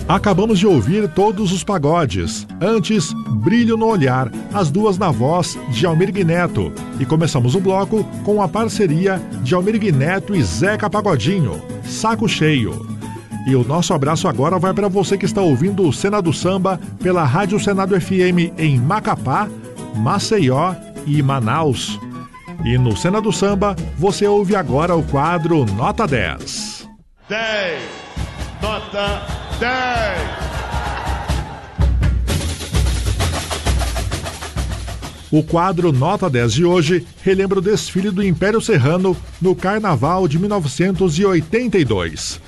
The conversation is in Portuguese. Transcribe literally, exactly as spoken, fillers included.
Acabamos de ouvir Todos os Pagodes. Antes, Brilho no Olhar, as duas na voz de Almir Neto. E começamos o bloco com a parceria de Almir Neto e Zeca Pagodinho, Saco Cheio. E o nosso abraço agora vai para você que está ouvindo o Cena do Samba pela Rádio Senado F M em Macapá, Maceió e Manaus. E no Cena do Samba, você ouve agora o quadro Nota dez. dez. Nota dez. O quadro Nota dez de hoje relembra o desfile do Império Serrano no Carnaval de mil novecentos e oitenta e dois.